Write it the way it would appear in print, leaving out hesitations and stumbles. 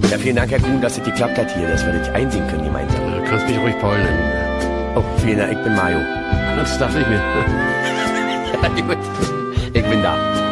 Ja, vielen Dank, Herr Kuhn, dass es geklappt hat hier, dass wir das einsehen können gemeinsam. Du kannst mich ruhig Paul nennen. Oh, vielen Dank, ich bin Mario. Das dachte ich mir. Gut, ich bin da.